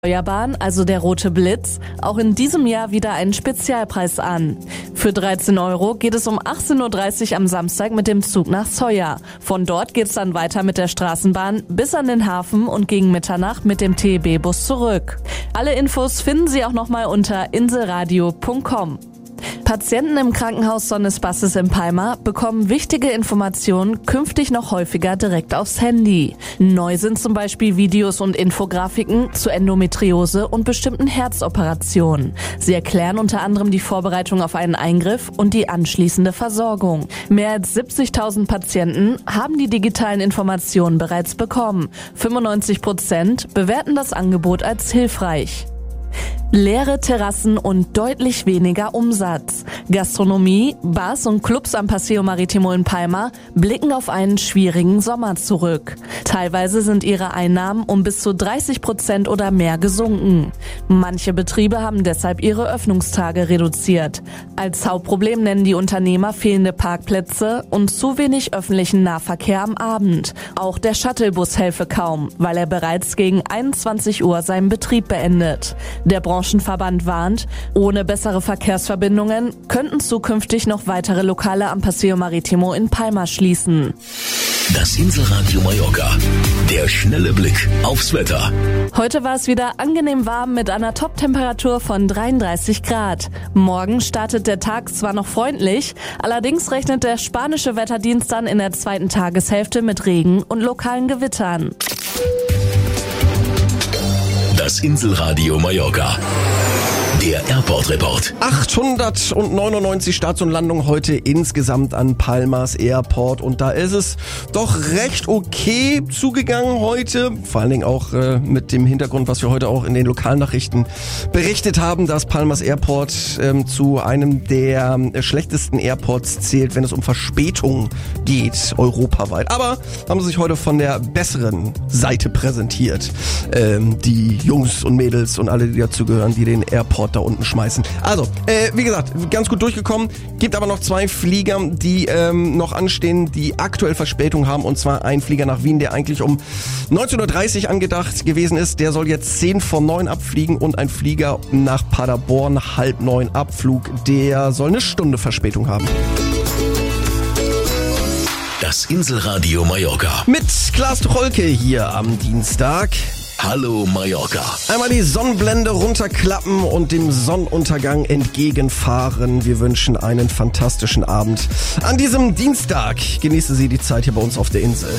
Steuerbahn, also der Rote Blitz, auch in diesem Jahr wieder einen Spezialpreis an. Für 13 € geht es um 18:30 Uhr am Samstag mit dem Zug nach Zeuer. Von dort geht's dann weiter mit der Straßenbahn bis an den Hafen und gegen Mitternacht mit dem TEB-Bus zurück. Alle Infos finden Sie auch nochmal unter inselradio.com. Patienten im Krankenhaus Son Espaces in Palma bekommen wichtige Informationen künftig noch häufiger direkt aufs Handy. Neu sind zum Beispiel Videos und Infografiken zu Endometriose und bestimmten Herzoperationen. Sie erklären unter anderem die Vorbereitung auf einen Eingriff und die anschließende Versorgung. Mehr als 70.000 Patienten haben die digitalen Informationen bereits bekommen. 95% bewerten das Angebot als hilfreich. Leere Terrassen und deutlich weniger Umsatz. Gastronomie, Bars und Clubs am Paseo Marítimo in Palma blicken auf einen schwierigen Sommer zurück. Teilweise sind ihre Einnahmen um bis zu 30% oder mehr gesunken. Manche Betriebe haben deshalb ihre Öffnungstage reduziert. Als Hauptproblem nennen die Unternehmer fehlende Parkplätze und zu wenig öffentlichen Nahverkehr am Abend. Auch der Shuttlebus helfe kaum, weil er bereits gegen 21 Uhr seinen Betrieb beendet. Der Branchenverband warnt, ohne bessere Verkehrsverbindungen könnten zukünftig noch weitere Lokale am Paseo Marítimo in Palma schließen. Das Inselradio Mallorca. Der schnelle Blick aufs Wetter. Heute war es wieder angenehm warm mit einer Top-Temperatur von 33 Grad. Morgen startet der Tag zwar noch freundlich, allerdings rechnet der spanische Wetterdienst dann in der zweiten Tageshälfte mit Regen und lokalen Gewittern. Das Inselradio Mallorca. Der Airport-Report. 899 Starts und Landungen heute insgesamt an Palmas Airport. Und da ist es doch recht okay zugegangen heute. Vor allen Dingen auch mit dem Hintergrund, was wir heute auch in den Lokalnachrichten berichtet haben, dass Palmas Airport zu einem der schlechtesten Airports zählt, wenn es um Verspätungen geht, europaweit. Aber haben sie sich heute von der besseren Seite präsentiert. Die Jungs und Mädels und alle, die dazugehören, die den Airport da unten schmeißen. Also, wie gesagt, ganz gut durchgekommen. Gibt aber noch 2 Flieger, die noch anstehen, die aktuell Verspätung haben. Und zwar ein Flieger nach Wien, der eigentlich um 19:30 Uhr angedacht gewesen ist. Der soll jetzt 8:50 abfliegen. Und ein Flieger nach Paderborn, 8:30 Abflug. Der soll eine Stunde Verspätung haben. Das Inselradio Mallorca. Mit Klaas Tucholke hier am Dienstag. Hallo Mallorca. Einmal die Sonnenblende runterklappen und dem Sonnenuntergang entgegenfahren. Wir wünschen einen fantastischen Abend. An diesem Dienstag genießen Sie die Zeit hier bei uns auf der Insel.